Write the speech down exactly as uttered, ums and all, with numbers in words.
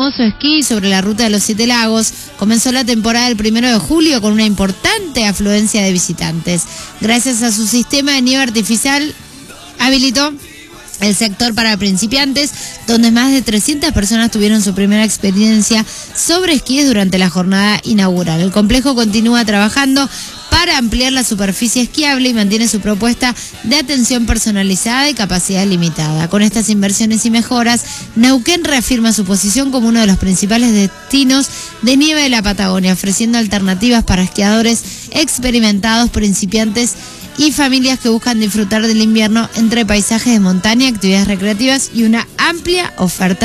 hermoso esquí sobre la ruta de los Siete Lagos. Comenzó la temporada el primero de julio con una importante afluencia de visitantes. Gracias a su sistema de nieve artificial, habilitó el sector para principiantes, donde más de trescientas personas tuvieron su primera experiencia sobre esquíes durante la jornada inaugural. El complejo continúa trabajando para ampliar la superficie esquiable y mantiene su propuesta de atención personalizada y capacidad limitada. Con estas inversiones y mejoras, Neuquén reafirma su posición como uno de los principales destinos de nieve de la Patagonia, ofreciendo alternativas para esquiadores experimentados, principiantes y familias que buscan disfrutar del invierno entre paisajes de montaña, actividades recreativas y una amplia oferta